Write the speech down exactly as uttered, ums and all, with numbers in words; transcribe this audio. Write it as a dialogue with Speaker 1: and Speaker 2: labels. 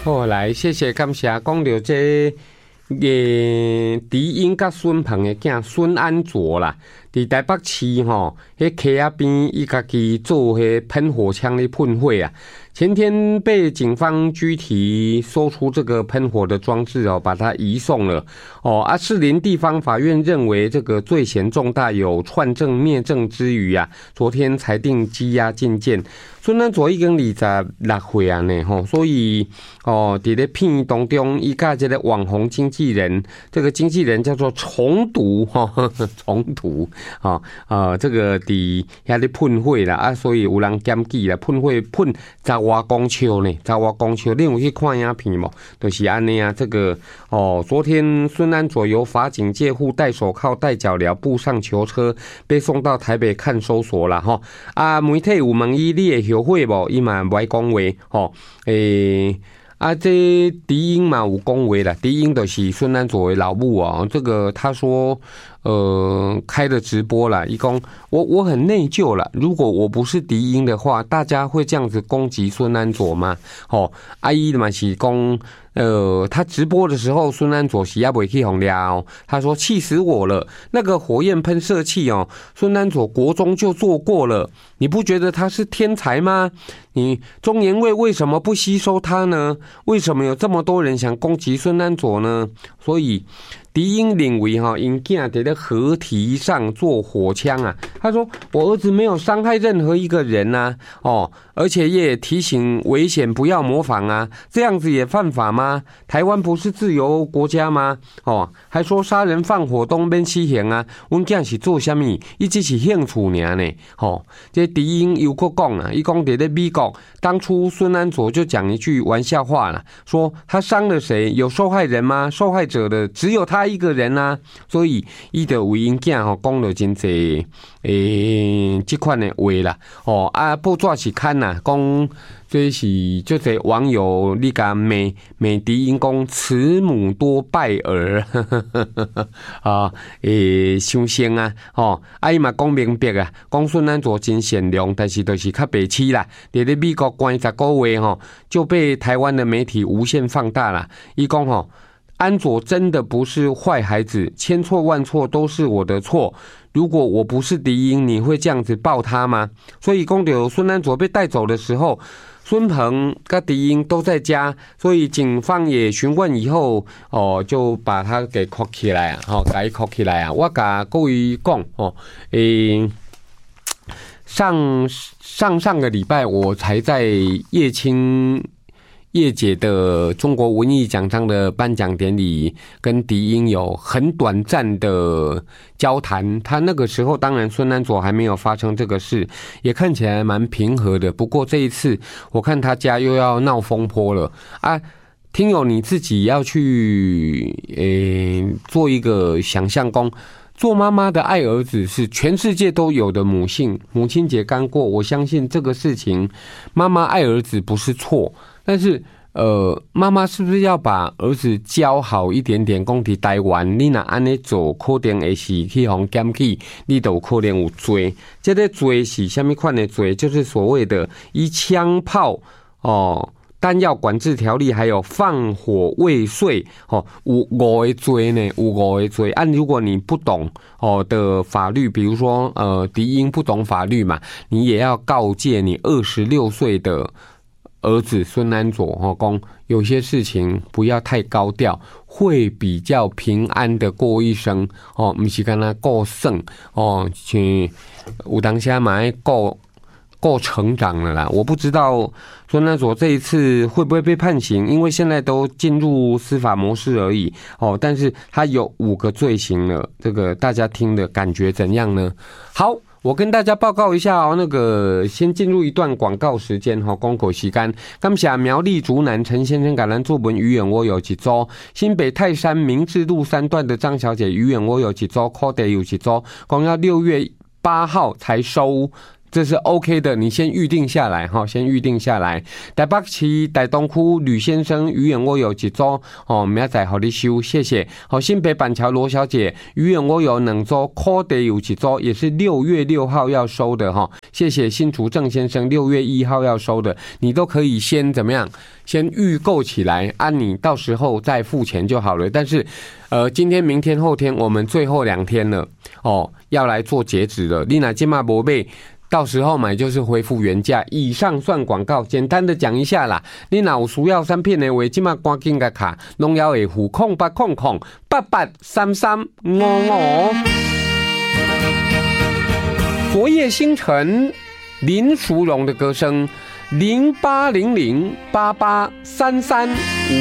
Speaker 1: 好，来，谢谢感谢。讲到这个迪英甲孙鹏的囝孙安卓啦，伫台北市吼，迄溪仔边伊家己做迄喷火枪的喷火啊。前天被警方拘提，搜出这个喷火的装置哦，把它移送了哦。啊，士林地方法院认为这个罪嫌重大，有串证灭证之余啊，昨天裁定羁押禁见。孙安卓已经二十六岁啊呢吼，所以哦，伫咧片当中，伊甲这个网红经纪人，这个经纪人叫做重读哈，重读啊啊，这个伫遐咧喷火啦啊，所以有人检举啦，喷火喷十外公尺呢，十外公尺，你有去看影片无？就是安尼啊，这个哦，昨天孙安卓由法警介护，戴手铐、戴脚镣，步上囚车，被送到台北看守所啦吼。啊，媒体有问伊，你会后悔无？伊嘛不爱讲话吼，诶。啊，这迪英嘛有讲话啦，迪英就是孙安卓的老母啊。这个他说，呃，开了直播啦，一讲我我很内疚啦。如果我不是迪英的话，大家会这样子攻击孙安卓吗？哦，阿姨嘛是讲。呃，他直播的时候，孙安卓是也袂去红了。他说气死我了，那个火焰喷射器哦，孙安卓国中就做过了，你不觉得他是天才吗？你中研会为什么不吸收他呢？为什么有这么多人想攻击孙安卓呢？所以迪英认为哈，因囝在咧河堤上做火枪啊，他说我儿子没有伤害任何一个人呐、啊，哦，而且也提醒危险不要模仿啊，这样子也犯法吗？台湾不是自由国家吗？哦，还说杀人放火都免死刑啊，阮囝是做什么？伊只是兴趣尔呢，哦，这迪英又搁讲啊，伊讲在咧美国，当初孙安卓就讲一句玩笑话啦，说他伤了谁？有受害人吗？受害者的只有他一个人啊，所以伊就为因囝吼讲了真济诶，这款的话啦，哦啊，报纸是看呐，讲这是就这网友你甲骂骂迪英讲慈母多败儿，呵呵呵呵啊，诶，伤心啊，哦，啊伊嘛讲明白啊，讲孙安卓真善良，但是就是较白痴啦，伫咧美国关十个月吼，就被台湾的媒体无限放大啦，伊讲吼。安卓真的不是坏孩子，千错万错都是我的错。如果我不是迪英，你会这样子抱他吗？所以讲到孙安卓被带走的时候，孙鹏跟迪英都在家，所以警方也询问以后，哦，就把他给铐起来啊，好，给铐起来啊。我甲各位讲哦，诶，上上上个礼拜我才在叶青。叶姐的中国文艺奖章的颁奖典礼跟迪英有很短暂的交谈，他那个时候当然孙安卓还没有发生这个事，也看起来蛮平和的。不过这一次我看他家又要闹风波了啊！听友你自己要去诶、欸、做一个想象工。做妈妈的爱儿子是全世界都有的母性，母亲节刚过，我相信这个事情，妈妈爱儿子不是错，但是呃，妈妈是不是要把儿子教好一点点？讲伫台湾，你若安尼做，可能会是去互检举，你都可能有罪。这个罪是什么款的罪？就是所谓的以枪炮哦。弹药管制条例还有放火未遂，哦，有五个罪呢，有五个罪。按如果你不懂哦的法律，比如说呃，迪英不懂法律嘛，你也要告诫你二十六岁的儿子孙安卓哦，讲有些事情不要太高调，会比较平安的过一生哦，不是跟他过剩哦，去有当下嘛过。够成长了啦，我不知道孙安卓这一次会不会被判刑，因为现在都进入司法模式而已哦。但是他有五个罪行了，这个大家听的感觉怎样呢？好，我跟大家报告一下哦，那个先进入一段广告时间哈，公口时间。感谢苗栗竹南陈先生橄榄作文鱼眼窝有一组，新北泰山明志路三段的张小姐鱼眼窝有一组，扣地有一组，光要六月八号才收。 这是 OK 的，你先预定下来哈，先预定下来。台北市大东区吕先生鱼眼窝有一组哦，明仔好你收，谢谢。好，新北板桥罗小姐鱼眼窝有两组，柯得有几组，也是六月六号要收的哈，谢谢新竹郑先生，六月一号要收的，你都可以先怎么样？先预购起来，按、啊、你到时候再付钱就好了。但是，呃，今天、明天、后天，我们最后两天了哦，要来做截止了。你哪今嘛不买，到时候买就是恢复原价。以上算广告，简单的讲一下啦。你哪有需要产品的话，今嘛赶紧个卡，拢要会付空八空空八八三三五五。昨夜星辰，林淑荣的歌声。零八零零八八三三五